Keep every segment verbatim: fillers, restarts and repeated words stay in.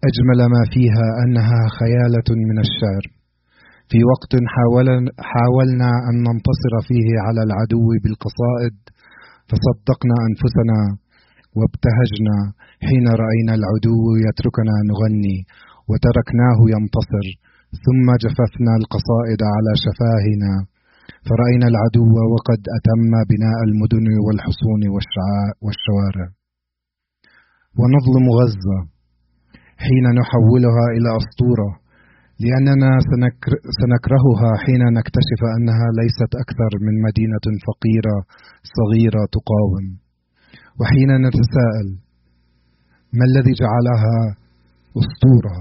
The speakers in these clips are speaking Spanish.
أجمل ما فيها أنها خيالة من الشعر، في وقت حاولنا أن ننتصر فيه على العدو بالقصائد، فصدقنا أنفسنا وابتهجنا حين رأينا العدو يتركنا نغني وتركناه ينتصر، ثم جففنا القصائد على شفاهنا فرأينا العدو وقد أتم بناء المدن والحصون والشوارع. ونظلم غزة حين نحولها إلى أسطورة، لأننا سنكرهها حين نكتشف أنها ليست أكثر من مدينة فقيرة صغيرة تقاوم، وحين نتساءل ما الذي جعلها أسطورة.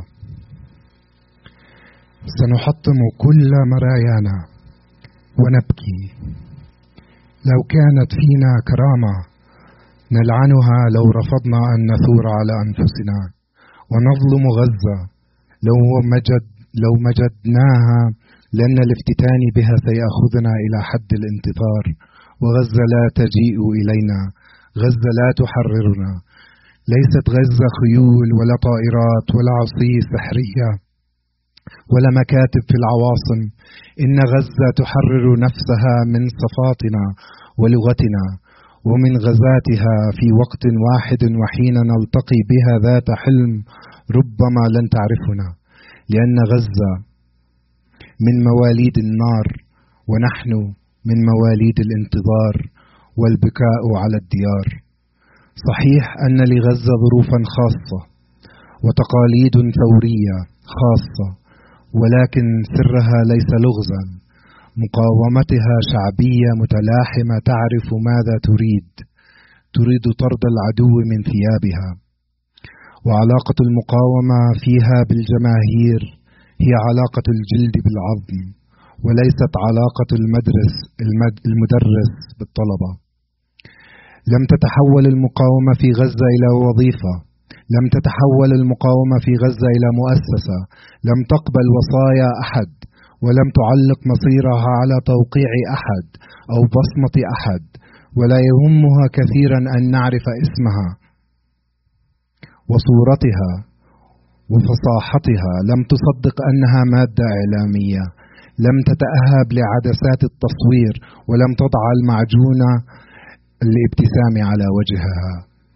سنحطم كل مرايانا ونبكي. لو كانت فينا كرامة نلعنها لو رفضنا أن نثور على أنفسنا، ونظلم غزة لو مجد لو مجدناها لأن الافتتان بها سيأخذنا إلى حد الانتصار. وغزة لا تجيء إلينا، غزة لا تحررنا. ليست غزة خيول ولا طائرات ولا عصي سحرية ولا مكاتب في العواصم. إن غزة تحرر نفسها من صفاتنا ولغتنا ومن غزاتها في وقت واحد، وحين نلتقي بها ذات حلم ربما لن تعرفنا، لأن غزة من مواليد النار ونحن من مواليد الانتظار والبكاء على الديار. صحيح أن لغزة ظروفا خاصة وتقاليد ثورية خاصة، ولكن سرها ليس لغزا. مقاومتها شعبية متلاحمة تعرف ماذا تريد، تريد طرد العدو من ثيابها. وعلاقة المقاومة فيها بالجماهير هي علاقة الجلد بالعظم، وليست علاقة المدرس المدرس بالطلبة. لم تتحول المقاومة في غزة إلى وظيفة، لم تتحول المقاومة في غزة إلى مؤسسة، لم تقبل وصايا أحد، ولم تعلق مصيرها على توقيع أحد أو بصمة أحد، ولا يهمها كثيرا أن نعرف اسمها وصورتها وفصاحتها. لم تصدق أنها مادة إعلامية، لم تتأهب لعدسات التصوير، ولم تضع المعجون الابتسام على وجهها.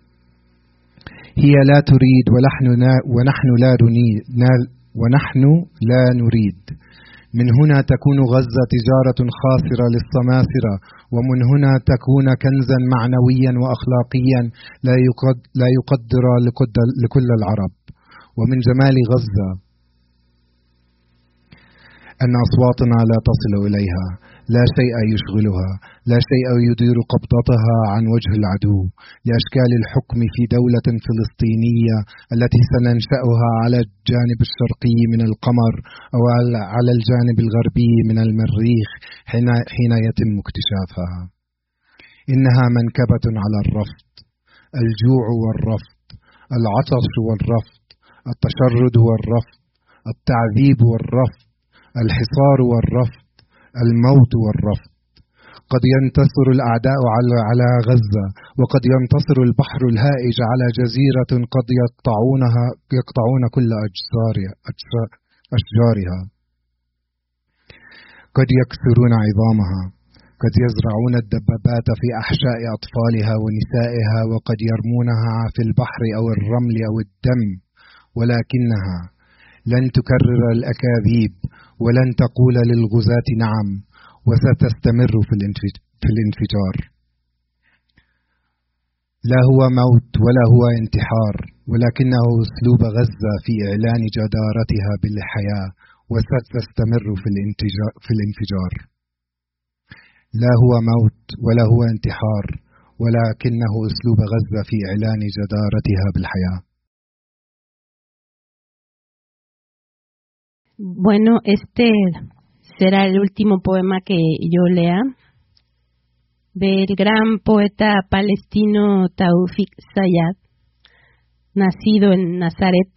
هي لا تريد ونحن ونحن لا نريد ونحن لا نريد. من هنا تكون غزة تجارة خاسرة للسماسرة، ومن هنا تكون كنزا معنويا وأخلاقيا لا يقدر لكل العرب. ومن جمال غزة أن أصواتنا لا تصل إليها، لا شيء يشغلها، لا شيء يدير قبضتها عن وجه العدو. لأشكال الحكم في دولة فلسطينية التي سننشأها على الجانب الشرقي من القمر أو على الجانب الغربي من المريخ حين يتم اكتشافها. إنها منكبة على الرفض، الجوع والرفض، العطش والرفض، التشرد والرفض، التعذيب والرفض، الحصار والرفض، الموت والرفض. قد ينتصر الأعداء على غزة، وقد ينتصر البحر الهائج على جزيرة قد يقطعونها يقطعون كل أشجارها، قد يكسرون عظامها، قد يزرعون الدبابات في أحشاء أطفالها ونسائها، وقد يرمونها في البحر أو الرمل أو الدم. ولكنها لن تكرر الأكاذيب، ولن تقول للغزاة نعم، وستستمر في الانفجار. لا هو موت ولا هو انتحار، ولكنه أسلوب غزة في إعلان جدارتها بالحياة، وستستمر في الانفجار. لا هو موت ولا هو انتحار، ولكنه أسلوب غزة في إعلان جدارتها بالحياة. Bueno, este será el último poema que yo lea, del gran poeta palestino Taufik Sayad, nacido en Nazaret.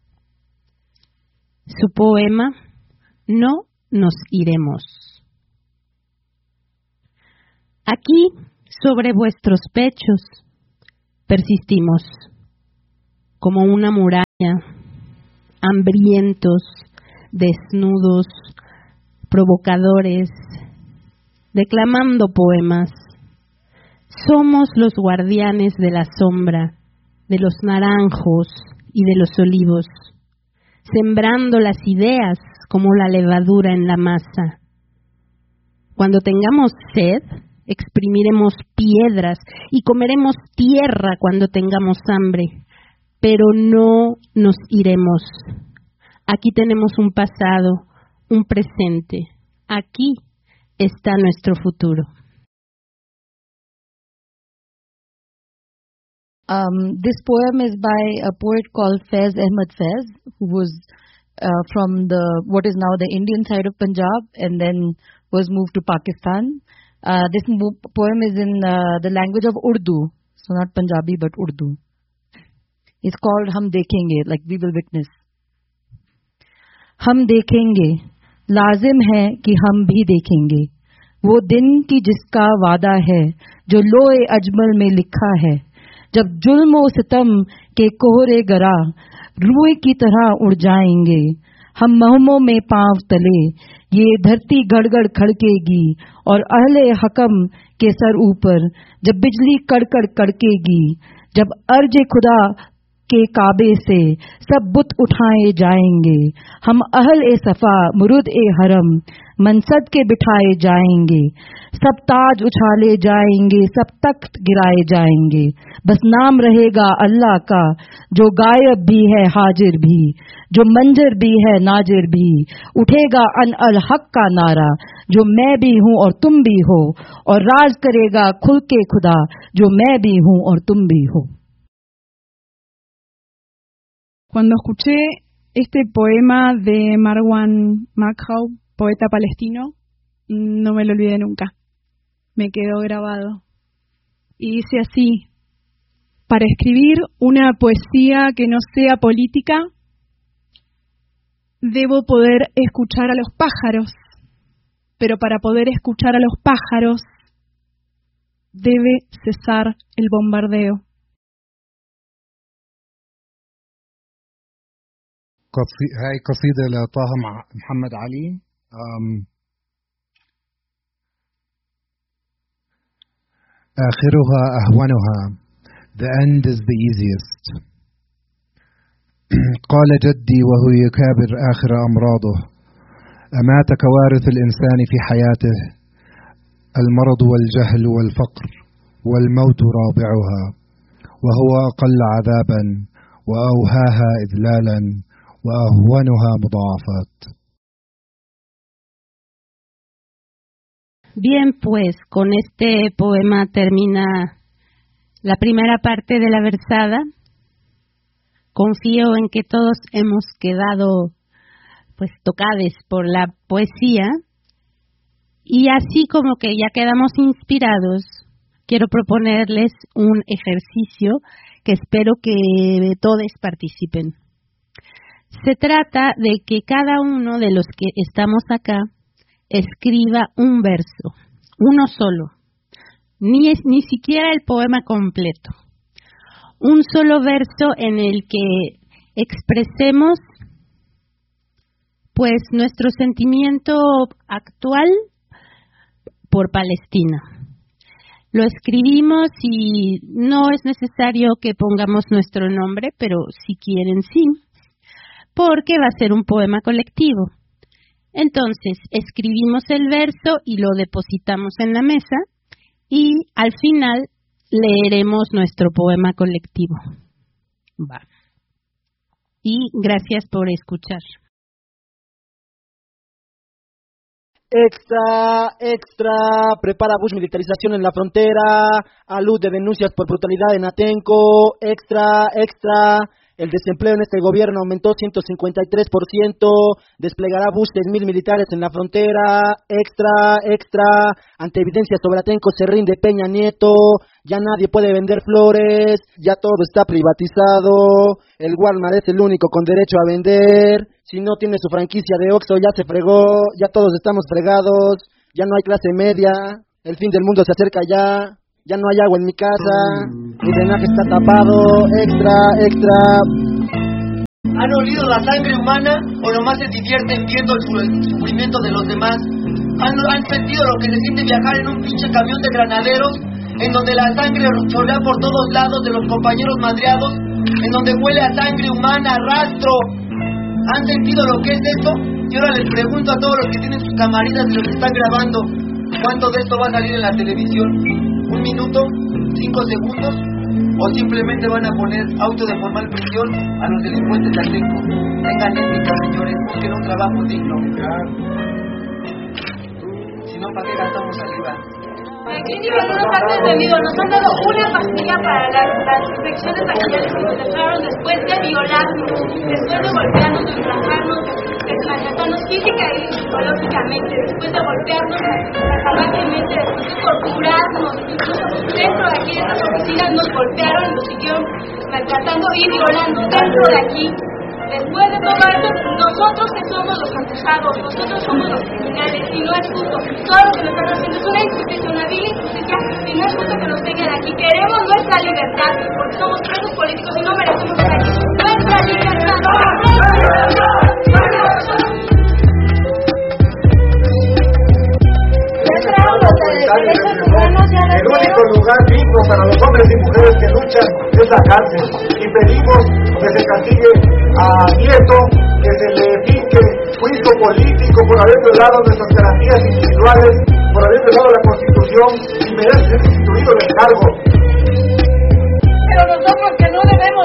Su poema, No nos iremos. Aquí, sobre vuestros pechos, persistimos, como una muralla hambrientos, desnudos, provocadores, declamando poemas. Somos los guardianes de la sombra, de los naranjos y de los olivos, sembrando las ideas como la levadura en la masa. Cuando tengamos sed, exprimiremos piedras y comeremos tierra cuando tengamos hambre, pero no nos iremos. Aquí tenemos un pasado, un presente. Aquí está nuestro futuro. Um, this poem is by a poet called Faiz Ahmed Faiz, who was uh, from the what is now the Indian side of Punjab and then was moved to Pakistan. Uh, this mo- poem is in uh, the language of Urdu, so not Punjabi but Urdu. It's called Hum Dekhenge, like we will witness. हम देखेंगे, लाजिम है कि हम भी देखेंगे, वो दिन की जिसका वादा है, जो लोए अजमल में लिखा है, जब जुल्म व सितम के कोहरे गरा रूए की तरह उड़ जाएंगे, हम महमों में पांव तले, ये धरती गड़गड़ खड़केगी और अहले हकम के सर ऊपर जब बिजली कड़कड़ कड़केगी, जब अर्ज खुदा के काबे से सब बुत उठाए जाएंगे, हम अहल ए सफा मुरुद ए हरम मनसद के बिठाए जाएंगे, सब ताज उछाले जाएंगे, सब तख्त गिराए जाएंगे, बस नाम रहेगा अल्लाह का जो गायब भी है हाजिर भी, जो मंजर भी है नाजिर भी, उठेगा अन अल हक का नारा जो मैं भी हूँ और तुम भी हो, और राज करेगा खुल के खुदा जो मैं भी हूँ और तुम भी हो. Cuando escuché este poema de Marwan Makhoul, poeta palestino, no me lo olvidé nunca. Me quedó grabado. Y dice así: para escribir una poesía que no sea política, debo poder escuchar a los pájaros, pero para poder escuchar a los pájaros, debe cesar el bombardeo. هاي قصيدة لطه محمد علي. um, آخرها أهونها. The end is the easiest. قال جدي وهو يكابر آخر أمراضه: أمات كوارث الإنسان في حياته المرض والجهل والفقر والموت رابعها، وهو أقل عذابا وأوهاها إذلالا وأهونها مضاعفات. Bien, pues con este poema termina la primera parte de la versada. Confío en que todos hemos quedado pues tocados por la poesía, y así como que ya quedamos inspirados, quiero proponerles un ejercicio que espero que todos participen. Se trata de que cada uno de los que estamos acá escriba un verso, uno solo, ni, es, ni siquiera el poema completo, un solo verso en el que expresemos pues nuestro sentimiento actual por Palestina. Lo escribimos y no es necesario que pongamos nuestro nombre, pero si quieren sí, porque va a ser un poema colectivo. Entonces, escribimos el verso y lo depositamos en la mesa y al final leeremos nuestro poema colectivo. Va. Y gracias por escuchar. Extra, extra, prepara Bush militarización en la frontera, a luz de denuncias por brutalidad en Atenco. Extra, extra, el desempleo en este gobierno aumentó ciento cincuenta y tres por ciento, desplegará Bush seis mil militares en la frontera. Extra, extra, ante evidencias sobre Atenco se rinde Peña Nieto, ya nadie puede vender flores, ya todo está privatizado, el Walmart es el único con derecho a vender. Si no tiene su franquicia de Oxxo ya se fregó, ya todos estamos fregados, ya no hay clase media, el fin del mundo se acerca ya, ya no hay agua en mi casa, mi drenaje está tapado. Extra, extra. ¿Han olido la sangre humana o nomás se divierten viendo el sufrimiento de los demás? ¿Han, han sentido lo que se siente viajar en un pinche camión de granaderos, en donde la sangre chorrea por todos lados de los compañeros madreados, en donde huele a sangre humana, a rastro? ¿Han sentido lo que es eso? Y ahora les pregunto a todos los que tienen sus camaritas y los que están grabando, ¿cuánto de esto va a salir en la televisión? ¿Un minuto? ¿Cinco segundos? ¿O simplemente van a poner auto de formal prisión a los delincuentes de Atenco? Tengan ética, señores, busquen un trabajo digno. Si no, ¿para qué gastamos saliva? La clínica no nos han entendido, nos han dado una pastilla para las, las infecciones bacterianas que nos dejaron después de violarnos, después de golpearnos, de ultrajarnos, de maltratarnos física y psicológicamente, después de golpearnos salvajemente, después de torturarnos, incluso dentro de aquí de estas oficinas nos golpearon y nos siguieron maltratando y violando dentro de aquí. Después de todo esto, nosotros que somos los acusados, nosotros somos los criminales, y no es justo. Todo lo que nos están haciendo es una injusticia, una vil injusticia, y no es justo que nos tengan aquí. Queremos nuestra libertad, porque somos presos políticos y no merecemos estar aquí. ¡Nuestra libertad! El único lugar digno para los hombres y mujeres que luchan es la cárcel, y pedimos que se castigue a Nieto, que se le finque juicio político por haber violado nuestras garantías individuales, por haber violado la Constitución y merece ser destituido del cargo. Pero nosotros que no debemos